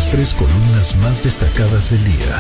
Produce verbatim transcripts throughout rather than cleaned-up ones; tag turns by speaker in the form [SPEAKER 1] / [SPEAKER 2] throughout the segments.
[SPEAKER 1] Las tres columnas más destacadas del día.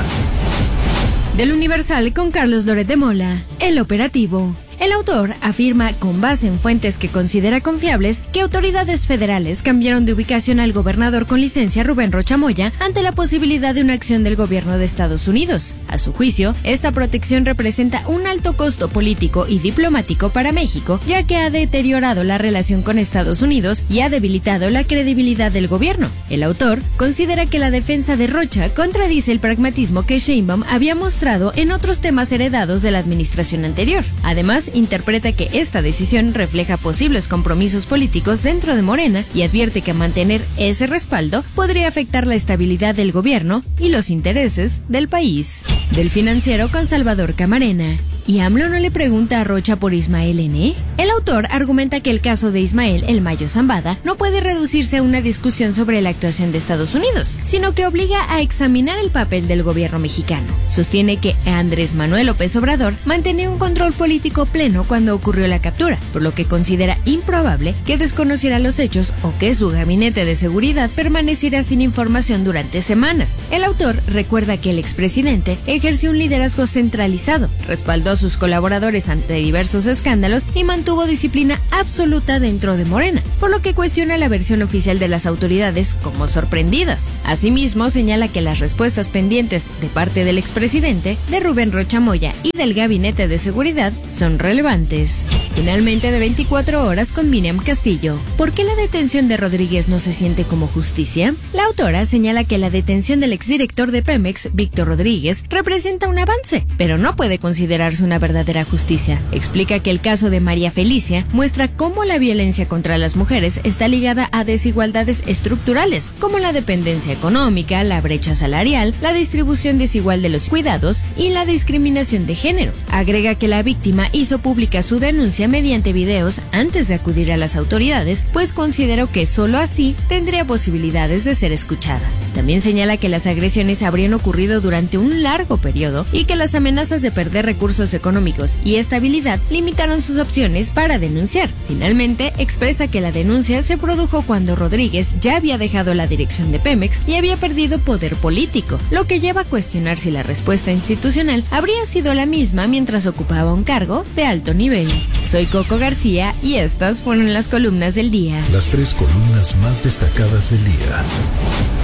[SPEAKER 2] Del Universal con Carlos Loret de Mola. El operativo. El autor afirma, con base en fuentes que considera confiables, que autoridades federales cambiaron de ubicación al gobernador con licencia Rubén Rocha Moya ante la posibilidad de una acción del gobierno de Estados Unidos. A su juicio, esta protección representa un alto costo político y diplomático para México, ya que ha deteriorado la relación con Estados Unidos y ha debilitado la credibilidad del gobierno. El autor considera que la defensa de Rocha contradice el pragmatismo que Sheinbaum había mostrado en otros temas heredados de la administración anterior. Además, interpreta que esta decisión refleja posibles compromisos políticos dentro de Morena y advierte que mantener ese respaldo podría afectar la estabilidad del gobierno y los intereses del país. Del Financiero con Salvador Camarena. ¿Y AMLO no le pregunta a Rocha por Ismael N? El autor argumenta que el caso de Ismael El Mayo Zambada no puede reducirse a una discusión sobre la actuación de Estados Unidos, sino que obliga a examinar el papel del gobierno mexicano. Sostiene que Andrés Manuel López Obrador mantenía un control político pleno cuando ocurrió la captura, por lo que considera improbable que desconociera los hechos o que su gabinete de seguridad permaneciera sin información durante semanas. El autor recuerda que el expresidente ejerció un liderazgo centralizado, respaldó a sus colaboradores ante diversos escándalos y mantuvo disciplina absoluta dentro de Morena, por lo que cuestiona la versión oficial de las autoridades como sorprendidas. Asimismo, señala que las respuestas pendientes de parte del expresidente, de Rubén Rocha Moya y del gabinete de seguridad son relevantes. Finalmente, de veinticuatro horas con Miriam Castillo. ¿Por qué la detención de Rodríguez no se siente como justicia? La autora señala que la detención del exdirector de Pemex, Víctor Rodríguez, representa un avance, pero no puede considerarse una verdadera justicia. Explica que el caso de María Felicia muestra cómo la violencia contra las mujeres está ligada a desigualdades estructurales, como la dependencia económica, la brecha salarial, la distribución desigual de los cuidados y la discriminación de género. Agrega que la víctima hizo pública su denuncia mediante videos antes de acudir a las autoridades, pues consideró que solo así tendría posibilidades de ser escuchada. También señala que las agresiones habrían ocurrido durante un largo periodo y que las amenazas de perder recursos económicos y estabilidad limitaron sus opciones para denunciar. Finalmente, expresa que la denuncia se produjo cuando Rodríguez ya había dejado la dirección de Pemex y había perdido poder político, lo que lleva a cuestionar si la respuesta institucional habría sido la misma mientras ocupaba un cargo de alto nivel. Soy Coco García y estas fueron las columnas del día.
[SPEAKER 1] Las tres columnas más destacadas del día.